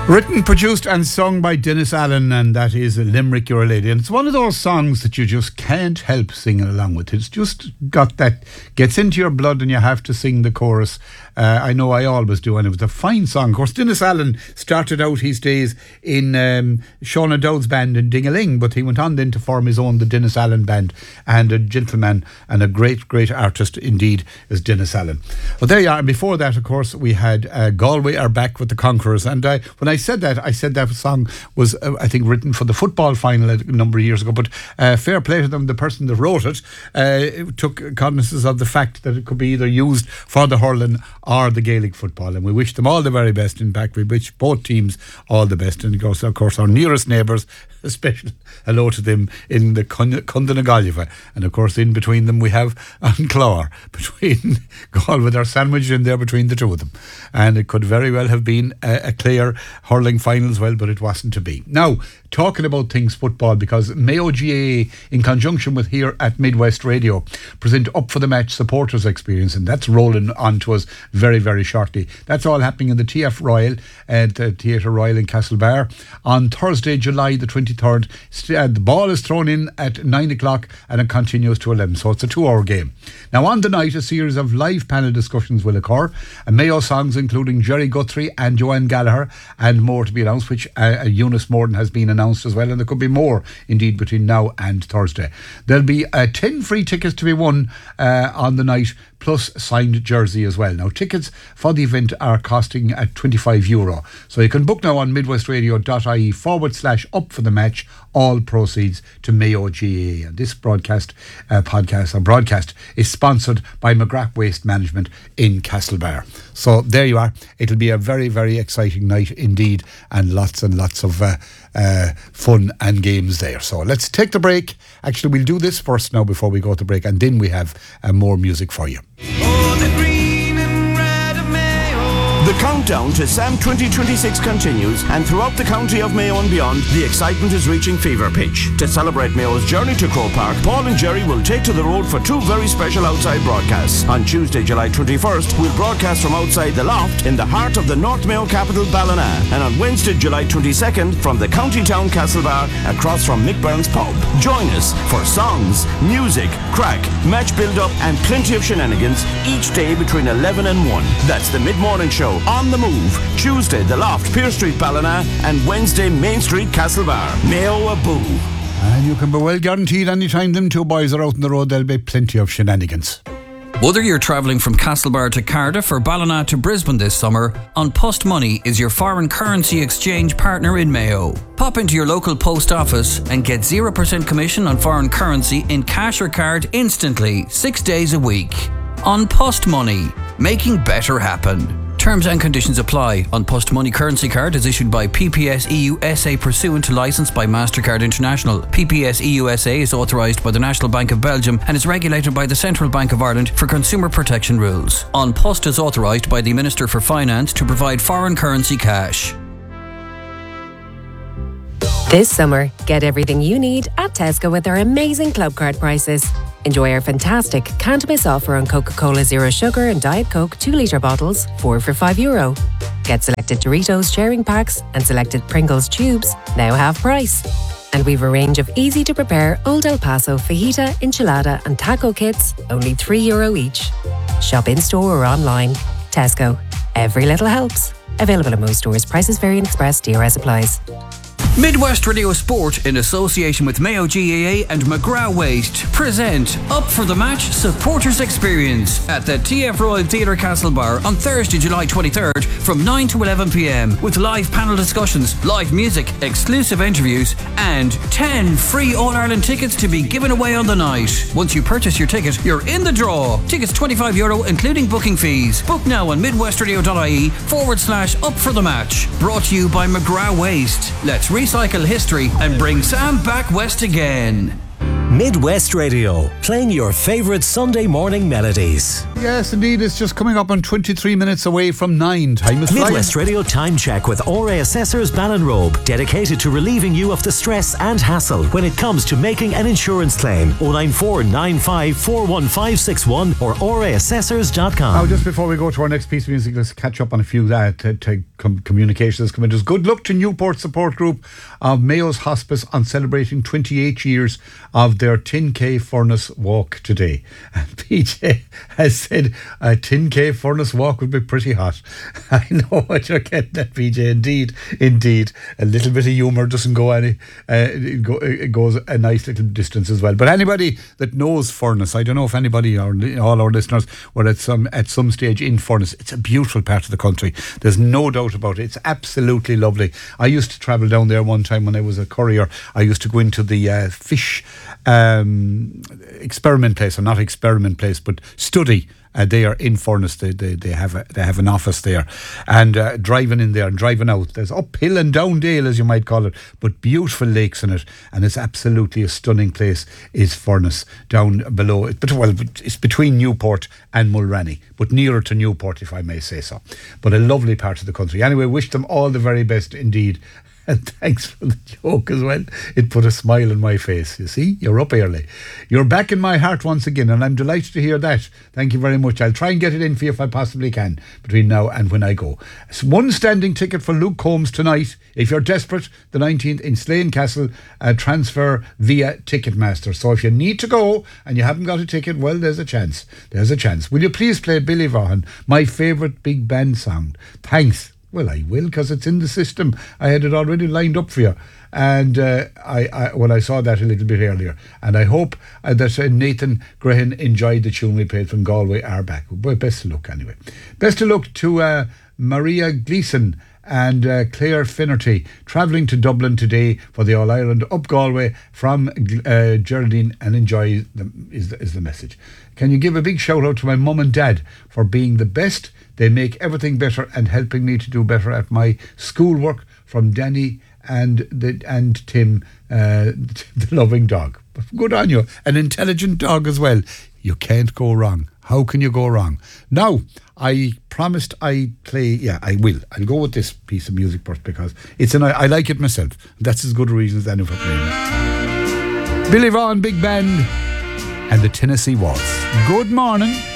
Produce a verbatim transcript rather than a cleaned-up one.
Written, produced and sung by Dennis Allen, and that is Limerick You're a Lady. And it's one of those songs that you just can't help singing along with. It's just got that, gets into your blood and you have to sing the chorus. Uh, I know I always do, and it was a fine song. Of course, Dennis Allen started out his days in um, Sean O'Dowd's band in Dingaling, but he went on then to form his own, the Dennis Allen Band, and a gentleman and a great, great artist indeed is Dennis Allen. But there you are. And before that, of course, we had uh, Galway Are Back with the Conquerors. And I, when I said that, I said that song was, uh, I think, written for the football final a number of years ago. But uh, fair play to them, the person that wrote it uh, took cognizance of the fact that it could be either used for the hurling or the Gaelic football, and we wish them all the very best. In fact, we wish both teams all the best, and of course, of course our nearest neighbours, a special hello to them in the Cundanagalliva, and of course in between them we have Anclár, between Galway, our sandwich in there between the two of them, and it could very well have been a, a clear hurling final as well, but it wasn't to be. Now, talking about things football, because Mayo G A A, in conjunction with here at Midwest Radio, present Up for the Match supporters experience, and that's rolling on to us very, very shortly. That's all happening in the T F Royal at the Theatre Royal in Castlebar on Thursday, July the twenty-third. Uh, the ball is thrown in at nine o'clock and it continues to eleven, so it's a two hour game. Now, on the night, a series of live panel discussions will occur, and Mayo songs including Jerry Guthrie and Joanne Gallagher, and more to be announced, which uh, Eunice Morden has been announced as well, and there could be more indeed between now and Thursday. There'll be uh, ten free tickets to be won uh, on the night, plus signed jersey as well. Now, tickets for the event are costing at twenty-five euro. So you can book now on midwestradio.ie forward slash up for the match. All proceeds to Mayo G A A. And this broadcast, uh, podcast or broadcast is sponsored by McGrath Waste Management in Castlebar. So there you are. It'll be a very, very exciting night indeed, and lots and lots of uh, uh, fun and games there. So let's take the break. Actually, we'll do this first now before we go to break, and then we have uh, more music for you. Oh, the green and red of Mayo. The countdown to SAM twenty twenty-six continues, and throughout the county of Mayo and beyond, the excitement is reaching fever pitch. To celebrate Mayo's journey to Croke Park, Paul and Jerry will take to the road for two very special outside broadcasts. On Tuesday, July twenty-first, we'll broadcast from outside the Loft in the heart of the North Mayo capital, Ballina, and on Wednesday, July twenty-second, from the county town Castlebar, across from Mick Byrne's pub. Join us for songs, music, crack, match build-up, and plenty of shenanigans each day between eleven and one. That's the mid-morning show On the Move. Tuesday, the Loft, Pearse Street, Ballina, and Wednesday, Main Street, Castlebar. Mayo a boo. And you can be well guaranteed anytime them two boys are out on the road, there'll be plenty of shenanigans. Whether you're travelling from Castlebar to Cardiff or Ballina to Brisbane this summer, An Post Money is your foreign currency exchange partner in Mayo. Pop into your local post office and get zero percent commission on foreign currency in cash or card instantly, six days a week. An Post Money, making better happen. Terms and conditions apply. An Post Money currency card is issued by P P S E U S A pursuant to licence by MasterCard International. P P S E U S A is authorised by the National Bank of Belgium and is regulated by the Central Bank of Ireland for consumer protection rules. An Post is authorised by the Minister for Finance to provide foreign currency cash. This summer, get everything you need at Tesco with our amazing club card prices. Enjoy our fantastic can't-miss offer on Coca-Cola Zero Sugar and Diet Coke two litre bottles, four for five euro. Get selected Doritos sharing packs and selected Pringles tubes, now half price. And we've a range of easy-to-prepare Old El Paso fajita, enchilada and taco kits, only three euro each. Shop in-store or online. Tesco. Every little helps. Available at most stores. Prices vary and express. D R S applies. Midwest Radio Sport, in association with Mayo G A A and McGrath Waste, present Up for the Match Supporters Experience at the T F Royal Theatre Castlebar on Thursday, July twenty-third from nine to eleven p.m. with live panel discussions, live music, exclusive interviews and ten free All-Ireland tickets to be given away on the night. Once you purchase your ticket, you're in the draw. Tickets twenty-five euro including booking fees. Book now on midwestradio.ie forward slash up for the match. Brought to you by McGrath Waste. Let's recycle history and bring Sam back west again. Midwest Radio, playing your favourite Sunday morning melodies. Yes, indeed. It's just coming up on twenty-three minutes away from nine. Time is flying. Midwest Radio Time Check with R A Assessors Ballinrobe, dedicated to relieving you of the stress and hassle when it comes to making an insurance claim. oh nine four nine five four one five six one or r a assessors dot com. Now, just before we go to our next piece of music, let's catch up on a few uh, to, to com- communications come in. Just good luck to Newport Support Group of Mayo's Hospice on celebrating twenty-eight years of their ten K furnace walk today. And P J has said a ten K furnace walk would be pretty hot. I know what you're getting at, P J. Indeed, indeed. A little bit of humour doesn't go any, uh, it, go, it goes a nice little distance as well. But anybody that knows Furness, I don't know if anybody or all our listeners were at some at some stage in Furness. It's a beautiful part of the country. There's no doubt about it. It's absolutely lovely. I used to travel down there one time when I was a courier. I used to go into the uh, fish um, experiment place, or not experiment place, but study. Uh, they are in Furness. They, they they have a, they have an office there, and uh, driving in there and driving out. There's uphill and down dale, as you might call it, but beautiful lakes in it, and it's absolutely a stunning place. Is Furness down below? But well, it's between Newport and Mulranny, but nearer to Newport, if I may say so. But a lovely part of the country. Anyway, wish them all the very best indeed. And thanks for the joke as well. It put a smile on my face. You see, you're up early. You're back in my heart once again, and I'm delighted to hear that. Thank you very much. I'll try and get it in for you if I possibly can between now and when I go. It's one standing ticket for Luke Combs tonight. If you're desperate, the nineteenth in Slane Castle, uh, transfer via Ticketmaster. So if you need to go and you haven't got a ticket, well, there's a chance. There's a chance. Will you please play Billy Vaughan, my favourite big band song? Thanks. Well, I will, because it's in the system. I had it already lined up for you. And uh, I, I, well, I saw that a little bit earlier. And I hope uh, that uh, Nathan Grehan enjoyed the tune we played from Galway Arback. Well, best of luck anyway. Best of luck to uh, Maria Gleeson and uh, Claire Finnerty, travelling to Dublin today for the All-Ireland Up Galway from uh, Geraldine, and enjoy them is the, is the message. Can you give a big shout out to my mum and dad for being the best? They make everything better and helping me to do better at my schoolwork, from Danny and the, and Tim, uh, the loving dog. But good on you. An intelligent dog as well. You can't go wrong. How can you go wrong? Now, I promised I'd play, yeah, I will. I'll go with this piece of music first because it's an, I like it myself. That's as good a reason as any for playing it. Billy Vaughan Big Band and the Tennessee Waltz. Good morning.